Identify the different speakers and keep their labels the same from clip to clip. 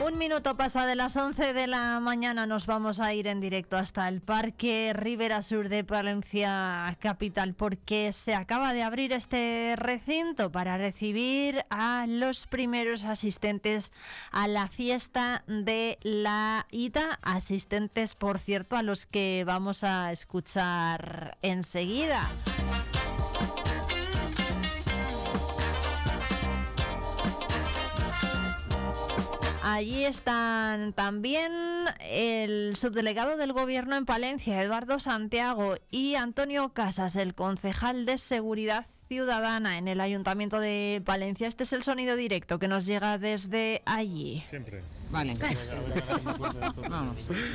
Speaker 1: Un minuto pasa de las 11 de la mañana, nos vamos a ir en directo hasta el Parque Ribera Sur de Palencia Capital, porque se acaba de abrir este recinto para recibir a los primeros asistentes a la fiesta de la Ita, asistentes, por cierto, a los que vamos a escuchar enseguida. Allí están también el subdelegado del Gobierno en Palencia, Eduardo Santiago, y Antonio Casas, el concejal de Seguridad Ciudadana en el Ayuntamiento de Palencia. Este es el sonido directo que nos llega desde allí.
Speaker 2: Siempre.
Speaker 3: Vale. Vamos.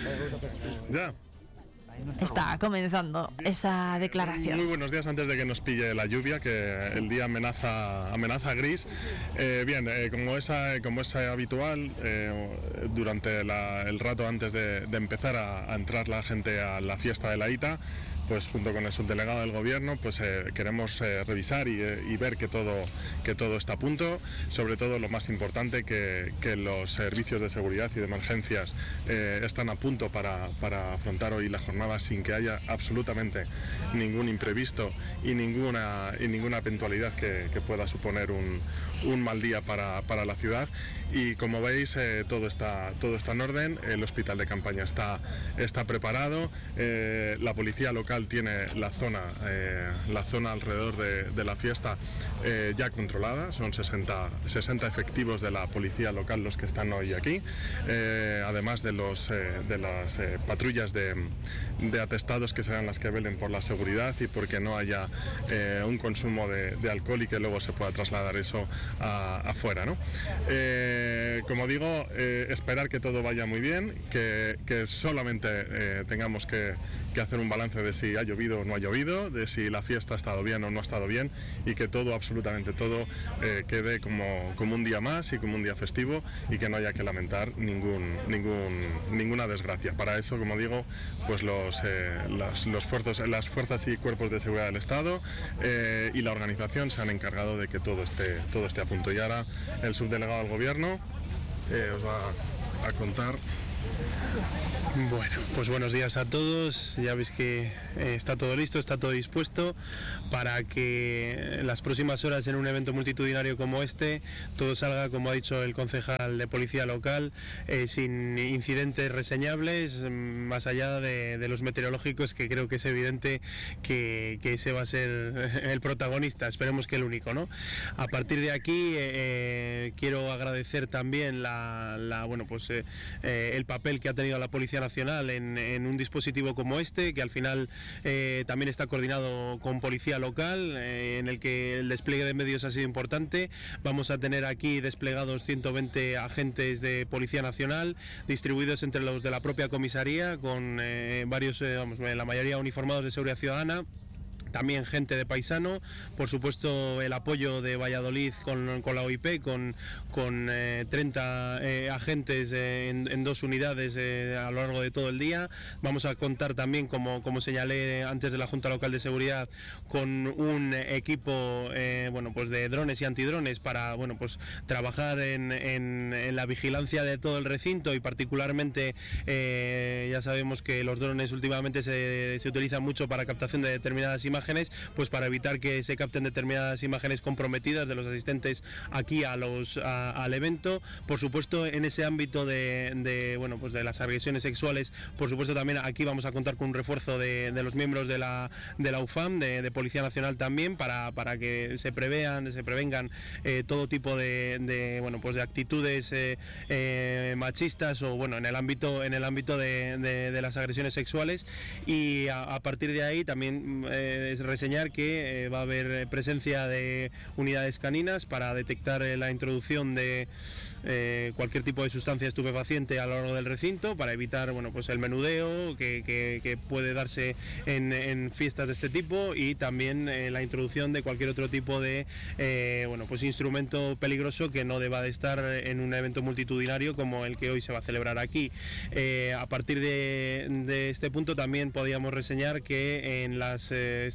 Speaker 2: Ya.
Speaker 1: Está comenzando esa declaración.
Speaker 2: Muy buenos días antes de que nos pille la lluvia, que el día amenaza gris. Como es habitual, durante el rato antes de empezar a entrar la gente a la fiesta de la Ita, pues junto con el subdelegado del Gobierno, pues queremos revisar y ver que todo está a punto. Sobre todo, lo más importante, que los servicios de seguridad y de emergencias están a punto para afrontar hoy la jornada sin que haya absolutamente ningún imprevisto y ninguna eventualidad que pueda suponer un mal día para la ciudad. Y como veis, todo está en orden. El hospital de campaña está preparado. La policía local tiene la zona alrededor de la fiesta ya controlada. Son 60 efectivos de la policía local los que están hoy aquí, además de las patrullas de atestados, que serán las que velen por la seguridad y porque no haya un consumo de alcohol y que luego se pueda trasladar eso afuera, ¿no? Como digo, esperar que todo vaya muy bien, que solamente tengamos que hacer un balance de si ha llovido o no ha llovido, de si la fiesta ha estado bien o no ha estado bien, y que todo, absolutamente todo, quede como un día más y como un día festivo, y que no haya que lamentar ninguna desgracia. Para eso, como digo, pues las fuerzas y cuerpos de seguridad del Estado y la organización se han encargado de que todo esté a punto. Y ahora el subdelegado del Gobierno os va a contar.
Speaker 4: Bueno, pues buenos días a todos. Ya veis que está todo listo, está todo dispuesto para que las próximas horas, en un evento multitudinario como este, todo salga, como ha dicho el concejal de policía local, sin incidentes reseñables, más allá de los meteorológicos, que creo que es evidente que ese va a ser el protagonista, esperemos que el único, ¿no? A partir de aquí quiero agradecer también el papel que ha tenido la Policía Nacional en un dispositivo como este, que al final también está coordinado con policía local, en el que el despliegue de medios ha sido importante. Vamos a tener aquí desplegados 120 agentes de Policía Nacional, distribuidos entre los de la propia comisaría, con varios, la mayoría uniformados de Seguridad Ciudadana. También gente de Paisano, por supuesto el apoyo de Valladolid con la OIP, con 30 agentes en dos unidades a lo largo de todo el día. Vamos a contar también, como señalé antes de la Junta Local de Seguridad, con un equipo de drones y antidrones para trabajar en la vigilancia de todo el recinto, y particularmente ya sabemos que los drones últimamente se utilizan mucho para captación de determinadas imágenes, pues para evitar que se capten determinadas imágenes comprometidas de los asistentes aquí al evento. Por supuesto, en ese ámbito de las agresiones sexuales, por supuesto también aquí vamos a contar con un refuerzo de los miembros de la UFAM, de Policía Nacional también, para que se prevengan todo tipo de actitudes machistas o en el ámbito de las agresiones sexuales. Y a partir de ahí también es reseñar que va a haber presencia de unidades caninas para detectar la introducción de cualquier tipo de sustancia estupefaciente a lo largo del recinto, para evitar el menudeo que puede darse en fiestas de este tipo, y también la introducción de cualquier otro tipo de instrumento peligroso que no deba de estar en un evento multitudinario como el que hoy se va a celebrar aquí. A partir de este punto también podíamos reseñar que en las estaciones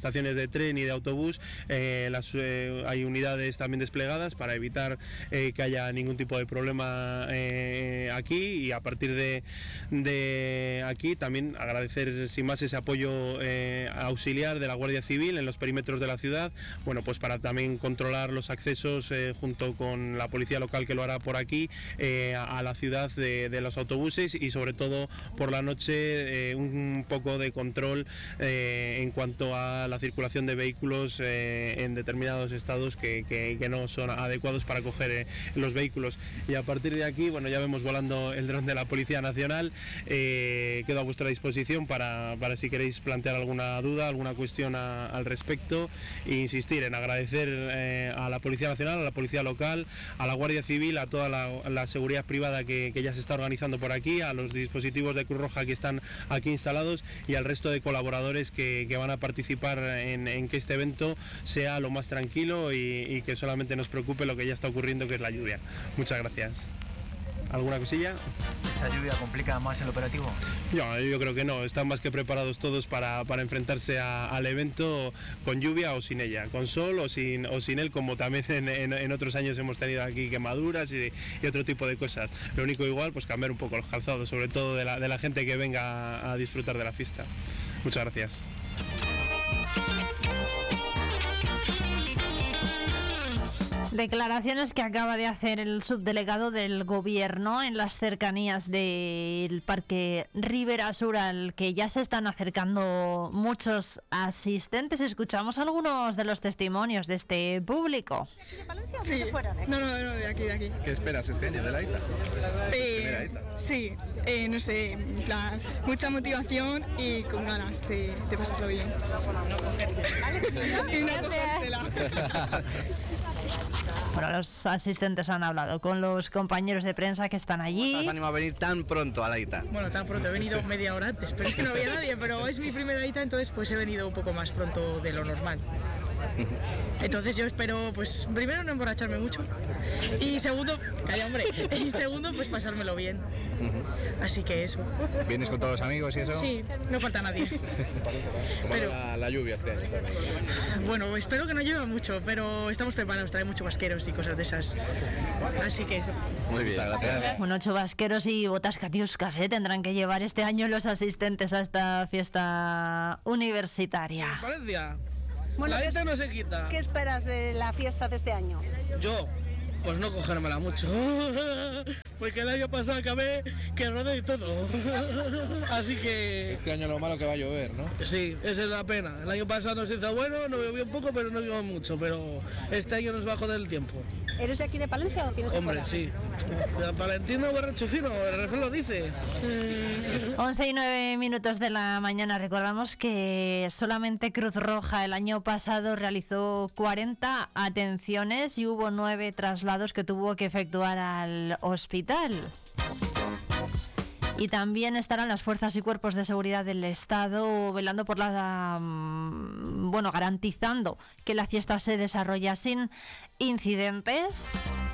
Speaker 4: estaciones de tren y de autobús hay unidades también desplegadas para evitar que haya ningún tipo de problema aquí, y a partir de aquí también agradecer sin más ese apoyo auxiliar de la Guardia Civil en los perímetros de la ciudad, bueno, pues para también controlar los accesos junto con la policía local, que lo hará por aquí, a la ciudad de los autobuses, y sobre todo por la noche un poco de control en cuanto a la circulación de vehículos en determinados estados que no son adecuados para coger los vehículos. Y a partir de aquí, bueno, ya vemos volando el dron de la Policía Nacional. Quedo a vuestra disposición para si queréis plantear alguna duda, alguna cuestión al respecto, e insistir en agradecer a la Policía Nacional, a la Policía Local, a la Guardia Civil, a toda la seguridad privada que ya se está organizando por aquí, a los dispositivos de Cruz Roja que están aquí instalados, y al resto de colaboradores que van a participar en que este evento sea lo más tranquilo y que solamente nos preocupe lo que ya está ocurriendo, que es la lluvia. Muchas gracias. ¿Alguna cosilla?
Speaker 3: ¿Esta lluvia complica más el operativo?
Speaker 4: Yo creo que no, están más que preparados todos para enfrentarse al evento con lluvia o sin ella, con sol o sin él, como también en otros años hemos tenido aquí quemaduras y otro tipo de cosas. Lo único igual, pues cambiar un poco los calzados, sobre todo de la gente que venga a disfrutar de la fiesta. Muchas gracias.
Speaker 1: Declaraciones que acaba de hacer el subdelegado del Gobierno en las cercanías del Parque Ribera Sur, al que ya se están acercando muchos asistentes. Escuchamos algunos de los testimonios de este público.
Speaker 5: ¿De Palencia o
Speaker 6: Sí.
Speaker 5: de fuera?
Speaker 6: No, de aquí.
Speaker 7: ¿Qué esperas este año de la ITA? Primera ITA.
Speaker 6: Sí, no sé, en plan, mucha motivación y con ganas de pasarlo bien. Y no cogérsela.
Speaker 1: Bueno, los asistentes han hablado con los compañeros de prensa que están allí.
Speaker 7: ¿Estás animado a venir tan pronto a la ITA?
Speaker 8: Bueno, tan pronto, he venido media hora antes, pero es que no había nadie, pero es mi primera ITA, entonces pues he venido un poco más pronto de lo normal. Entonces yo espero, pues, primero no emborracharme mucho y segundo, calla hombre, y segundo pues pasármelo bien. Así que eso.
Speaker 7: ¿Vienes con todos los amigos y eso?
Speaker 8: Sí, no falta nadie. Pero
Speaker 7: la lluvia este año también.
Speaker 8: bueno, espero que no llueva mucho, pero estamos preparados, trae muchos vasqueros y cosas de esas. Así que eso.
Speaker 7: Muy bien, gracias.
Speaker 1: Bueno, chubasqueros y botas catiuscas tendrán que llevar este año los asistentes a esta fiesta universitaria.
Speaker 8: Valencia,
Speaker 5: Bueno,
Speaker 8: la
Speaker 5: ¿qué,
Speaker 8: ITA no se quita.
Speaker 5: ¿qué esperas de la fiesta de este año?
Speaker 8: Yo, pues no cogérmela mucho, porque el año pasado acabé que rodé y todo. Así que
Speaker 7: Este año lo malo que va a llover, ¿no?
Speaker 8: sí, esa es la pena. El año pasado nos hizo bueno, nos llovió un poco, pero no llovió mucho, pero este año nos va a joder el tiempo.
Speaker 5: ¿Eres de aquí de Palencia o tienes
Speaker 8: Hombre,
Speaker 5: fuera?
Speaker 8: sí. Valentino borracho fino, el refrán lo dice.
Speaker 1: 11:09 de la mañana. Recordamos que solamente Cruz Roja el año pasado realizó 40 atenciones y hubo 9 traslados que tuvo que efectuar al hospital. Y también estarán las fuerzas y cuerpos de seguridad del Estado velando por garantizando que la fiesta se desarrolla sin incidentes.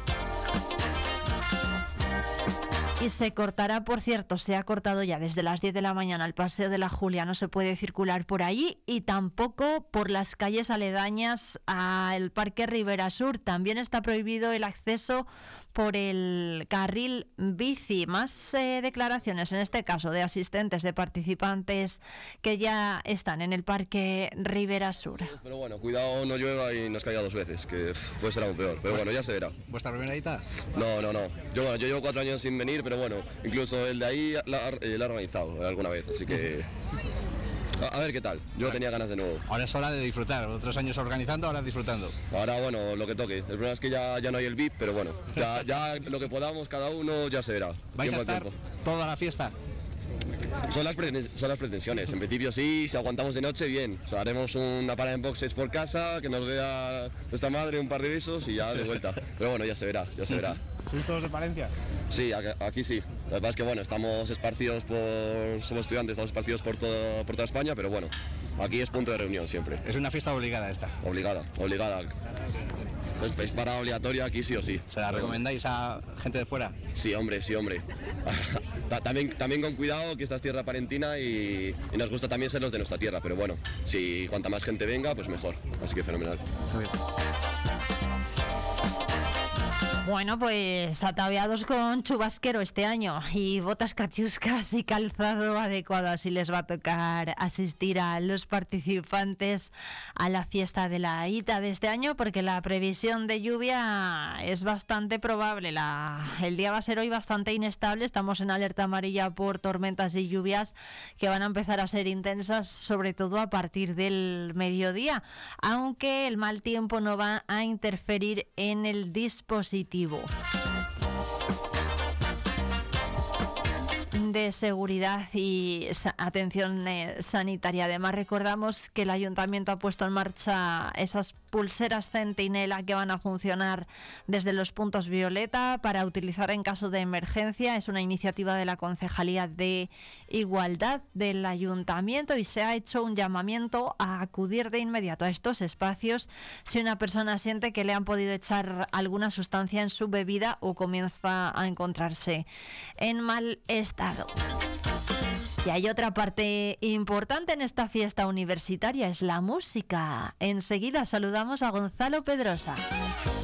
Speaker 1: Y se cortará, por cierto, se ha cortado ya desde las 10 de la mañana el Paseo de la Julia, no se puede circular por allí, y tampoco por las calles aledañas al Parque Ribera Sur. También está prohibido el acceso por el carril bici. Más declaraciones, en este caso, de asistentes, de participantes que ya están en el Parque Ribera Sur.
Speaker 9: Pero bueno, cuidado no llueva y nos caiga 2 veces, que puede ser aún peor. Pero bueno, ya se verá.
Speaker 7: ¿Vuestra primera ITA?
Speaker 9: No. Yo llevo 4 años sin venir, pero bueno, incluso el de ahí la ha organizado alguna vez, así que... A ver qué tal, yo tenía ganas de nuevo.
Speaker 7: Ahora es hora de disfrutar, otros años organizando, ahora disfrutando.
Speaker 9: Ahora bueno, lo que toque. El problema es que ya no hay el VIP, pero bueno, ya lo que podamos cada uno ya se verá.
Speaker 7: ¿Vais a
Speaker 9: Tiempo al
Speaker 7: estar
Speaker 9: tiempo.
Speaker 7: toda la fiesta?
Speaker 9: Son las pretensiones, en principio sí, si aguantamos de noche bien. O sea, haremos una parada en boxes por casa, que nos vea nuestra madre, un par de besos y ya de vuelta. Pero bueno, ya se verá.
Speaker 7: ¿Sois todos de Palencia?
Speaker 9: Sí, aquí sí. La verdad es que bueno, somos estudiantes, estamos esparcidos por toda España, pero bueno, aquí es punto de reunión siempre.
Speaker 7: Es una fiesta obligada esta.
Speaker 9: Obligada. Es parada obligatoria aquí sí o sí.
Speaker 7: ¿Se la recomendáis a gente de fuera?
Speaker 9: Sí, hombre. También con cuidado, que esta es tierra palentina y nos gusta también ser los de nuestra tierra, pero bueno, si cuanta más gente venga, pues mejor. Así que fenomenal.
Speaker 1: Bueno, pues ataviados con chubasquero este año y botas catiuscas y calzado adecuado, así les va a tocar asistir a los participantes a la fiesta de la Ita de este año, porque la previsión de lluvia es bastante probable. El día va a ser hoy bastante inestable, estamos en alerta amarilla por tormentas y lluvias que van a empezar a ser intensas, sobre todo a partir del mediodía, aunque el mal tiempo no va a interferir en el dispositivo de seguridad y atención sanitaria. Además, recordamos que el Ayuntamiento ha puesto en marcha esas pulseras centinela que van a funcionar desde los puntos violeta para utilizar en caso de emergencia. Es una iniciativa de la Concejalía de Igualdad del Ayuntamiento y se ha hecho un llamamiento a acudir de inmediato a estos espacios si una persona siente que le han podido echar alguna sustancia en su bebida o comienza a encontrarse en mal estado. Y hay otra parte importante en esta fiesta universitaria, es la música. Enseguida saludamos a Gonzalo Pedrosa.